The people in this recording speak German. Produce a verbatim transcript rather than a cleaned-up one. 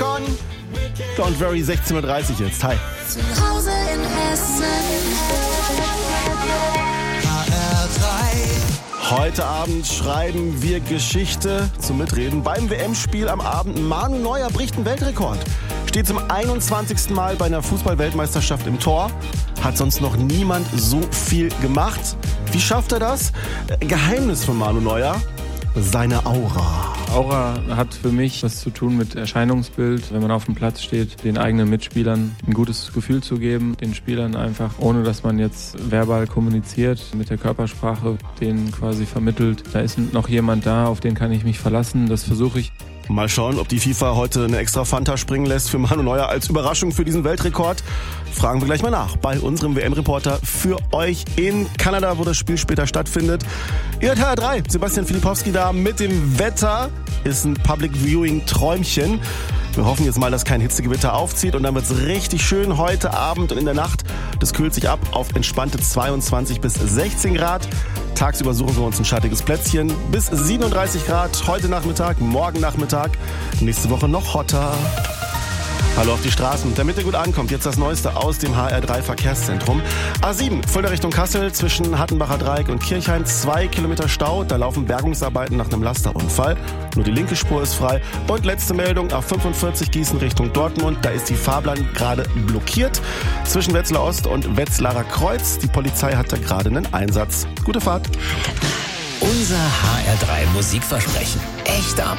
schon. Don't worry, sechzehn Uhr dreißig jetzt. Hi. Zu Hause in Hessen. H R drei. Heute Abend schreiben wir Geschichte zum Mitreden beim W M-Spiel am Abend. Manu Neuer bricht einen Weltrekord. Steht zum einundzwanzigsten Mal bei einer Fußball-Weltmeisterschaft im Tor. Hat sonst noch niemand so viel gemacht. Wie schafft er das? Geheimnis von Manu Neuer: seine Aura. Aura hat für mich was zu tun mit Erscheinungsbild. Wenn man auf dem Platz steht, den eigenen Mitspielern ein gutes Gefühl zu geben, den Spielern einfach, ohne dass man jetzt verbal kommuniziert, mit der Körpersprache denen quasi vermittelt, da ist noch jemand da, auf den kann ich mich verlassen. Das versuche ich. Mal schauen, ob die FIFA heute eine extra Fanta springen lässt für Manu Neuer als Überraschung für diesen Weltrekord. Fragen wir gleich mal nach bei unserem W M-Reporter für euch in Kanada, wo das Spiel später stattfindet. Ihr hört H R drei, Sebastian Filipowski da mit dem Wetter. Ist ein Public Viewing Träumchen. Wir hoffen jetzt mal, dass kein Hitzegewitter aufzieht und dann wird es richtig schön heute Abend und in der Nacht. Das kühlt sich ab auf entspannte zweiundzwanzig bis sechzehn Grad. Tagsüber suchen wir uns ein schattiges Plätzchen bis siebenunddreißig Grad. Heute Nachmittag, morgen Nachmittag. Nächste Woche noch hotter. Hallo auf die Straßen. Damit ihr gut ankommt, jetzt das Neueste aus dem H R drei Verkehrszentrum. A sieben, Fulda Richtung Kassel, zwischen Hattenbacher Dreieck und Kirchhain. Zwei Kilometer Stau, da laufen Bergungsarbeiten nach einem Lasterunfall. Nur die linke Spur ist frei. Und letzte Meldung, A fünfundvierzig Gießen Richtung Dortmund. Da ist die Fahrbahn gerade blockiert. Zwischen Wetzlar Ost und Wetzlarer Kreuz. Die Polizei hat da gerade einen Einsatz. Gute Fahrt. Unser H R drei Musikversprechen. Echter